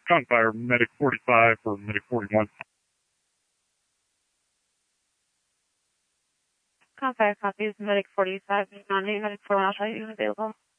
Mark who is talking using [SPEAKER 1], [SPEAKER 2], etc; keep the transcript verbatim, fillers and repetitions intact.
[SPEAKER 1] Gunfire, Medic forty-five for Medic forty-one.
[SPEAKER 2] Gunfire copies, Medic forty-five, non-Medic forty-one, I'll tell you available.